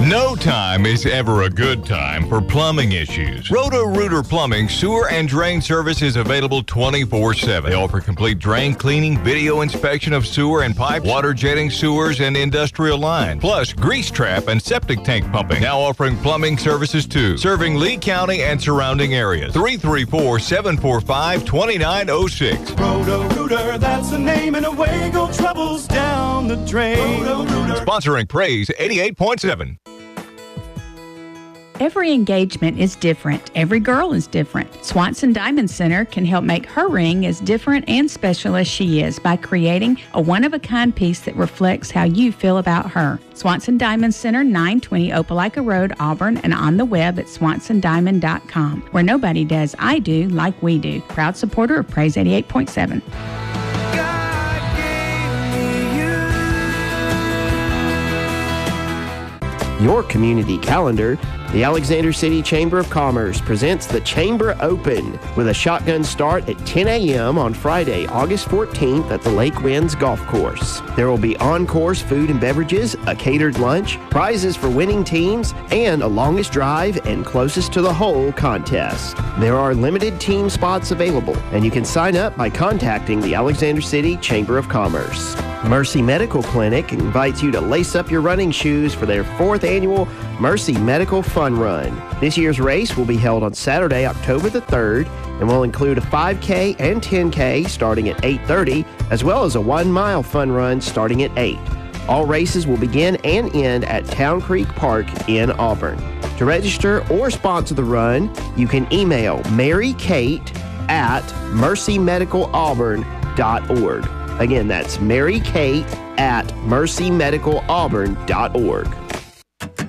No time is ever a good time for plumbing issues. Roto-Rooter Plumbing sewer and drain service is available 24/7. They offer complete drain cleaning, video inspection of sewer and pipe, water jetting sewers and industrial lines, plus grease trap and septic tank pumping. Now offering plumbing services too. Serving Lee County and surrounding areas. 334-745-2906. Roto-Rooter, that's the name, and away go troubles down the drain. Roto-Rooter. Sponsoring Praise 88.7. Every engagement is different. Every girl is different. Swanson Diamond Center can help make her ring as different and special as she is by creating a one-of-a-kind piece that reflects how you feel about her. Swanson Diamond Center, 920 Opelika Road, Auburn, and on the web at swansondiamond.com, where nobody does I do like we do. Proud supporter of Praise 88.7. Your community calendar. The Alexander City Chamber of Commerce presents the Chamber Open with a shotgun start at 10 a.m. on Friday, August 14th at the Lake Winds Golf Course. There will be on-course food and beverages, a catered lunch, prizes for winning teams, and a longest drive and closest to the hole contest. There are limited team spots available, and you can sign up by contacting the Alexander City Chamber of Commerce. Mercy Medical Clinic invites you to lace up your running shoes for their 4th annual Mercy Medical Fun Run. This year's race will be held on Saturday, October the 3rd, and will include a 5K and 10K starting at 8:30, as well as a 1-mile fun run starting at 8. All races will begin and end at Town Creek Park in Auburn. To register or sponsor the run, you can email Mary Kate at mercymedicalauburn.org. Again, that's Mary Kate at mercymedicalauburn.org.